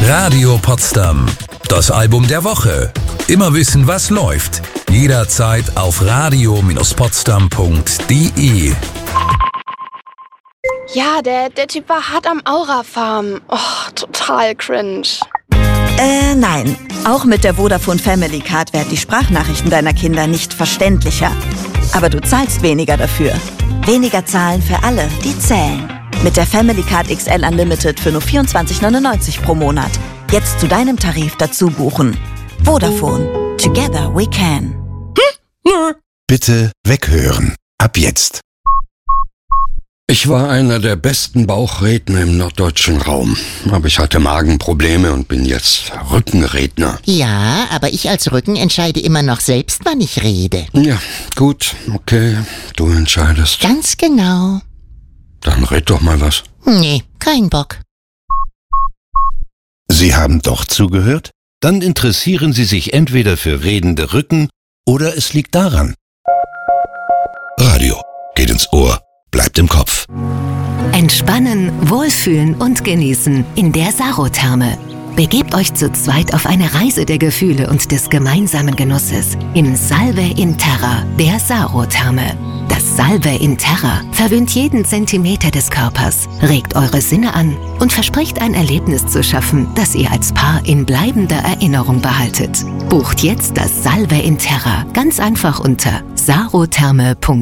Radio Potsdam. Das Album der Woche. Immer wissen, was läuft. Jederzeit auf radio-potsdam.de. Ja, der Typ war hart am Aura-Farm. Oh, total cringe. Nein. Auch mit der Vodafone Family Card werden die Sprachnachrichten deiner Kinder nicht verständlicher. Aber du zahlst weniger dafür. Weniger zahlen für alle, die zählen. Mit der Family Card XL Unlimited für nur 24,99 pro Monat. Jetzt zu deinem Tarif dazu buchen. Vodafone. Together we can. Bitte weghören. Ab jetzt. Ich war einer der besten Bauchredner im norddeutschen Raum. Aber ich hatte Magenprobleme und bin jetzt Rückenredner. Ja, aber ich als Rücken entscheide immer noch selbst, wann ich rede. Ja, gut, okay, du entscheidest. Ganz genau. Dann red doch mal was. Nee, kein Bock. Sie haben doch zugehört? Dann interessieren Sie sich entweder für redende Rücken oder es liegt daran. Radio geht ins Ohr, bleibt im Kopf. Entspannen, wohlfühlen und genießen in der Sarotherme. Begebt euch zu zweit auf eine Reise der Gefühle und des gemeinsamen Genusses im Salve in Terra, der Sarotherme. Das Salve in Terra verwöhnt jeden Zentimeter des Körpers, regt eure Sinne an und verspricht ein Erlebnis zu schaffen, das ihr als Paar in bleibender Erinnerung behaltet. Bucht jetzt das Salve in Terra ganz einfach unter sarotherme.de.